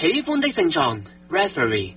喜歡的症狀 Referee。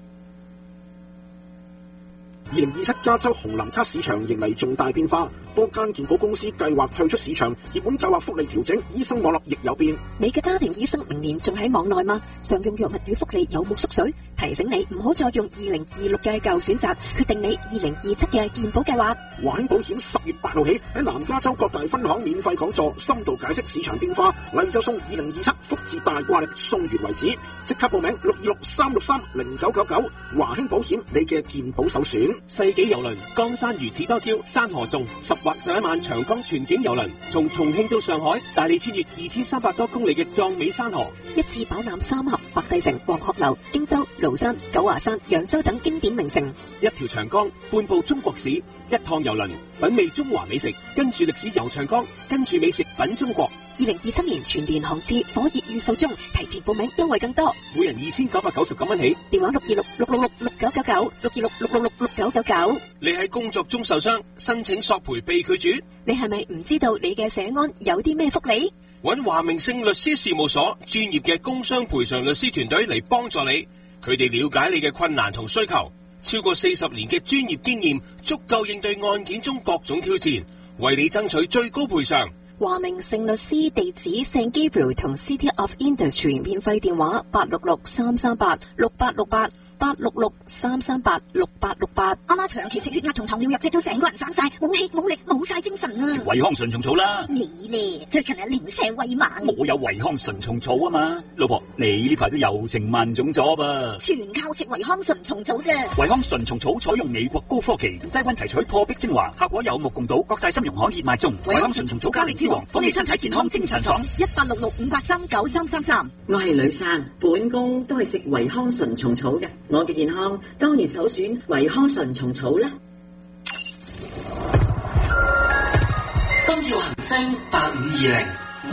2027加州紅藍卡市場迎嚟重大變化，多間健保公司計劃退出市場，熱門計劃福利調整，醫生網絡亦有變。 你嘅家庭醫生明年仲喺網內嗎？常用藥物與福利有冇縮水？提醒你唔好再用2026嘅舊選擇，決定你2027嘅健保計劃。 華興保險10月8號起喺南加州各大分行免費講座，深度解釋市場變化，例就送2027福祉大掛力，送完為止。即刻報名626-363-0999，華興保險，你嘅健保首選。 世紀郵輪江山如此多嬌，山河縱10或11萬長江全景郵輪，從重慶到上海，帶你穿越2300多公里嘅壯美山河， 一次飽覽三峽、白帝城、黃鶴樓、荊州、廬山、九華山、揚州等經典名城。 一條長江，半部中國史，一趟郵輪，品味中華美食，跟住歷史遊長江，跟住美食品中國。 2027年全年航次火熱預售中，提前報名優惠更多， 每人2999蚊起。 電話626-666-6999，626-666-6999。 你喺工作中受傷，申請索賠被拒絕， 你係咪唔知道你嘅社安有啲咩福利？ 搵華明勝律師事務所專業嘅工傷賠償律師團隊嚟幫助你，佢哋了解你嘅困難同需求，超過40年嘅專業經驗，足夠應對案件中各種挑戰，為你爭取最高賠償。 華明勝律師地址 St Gabriel 同 City of Industry， 免費電話866-338-6868。866-338-6868。 阿媽長期食血壓同糖尿藥劑，到成個人散晒，冇氣冇力冇晒精神啊！ 食維康純蟲草啦。 你咧最近係零舍喂猛。 我有維康純蟲草啊嘛，老婆你呢排都有成萬種咗噃。 全靠食維康純蟲草啫。 維康純蟲草採用美國高科技低溫提取破壁精華，效果有目共睹，各大參容行熱賣中。維康純蟲草加靈之王，幫你身體健康精神爽。 1866-583-9333。 我係呂生，本宮都係食維康純蟲草嘅。我嘅健康當然首選維康純蟲草啦。 心照行星8520。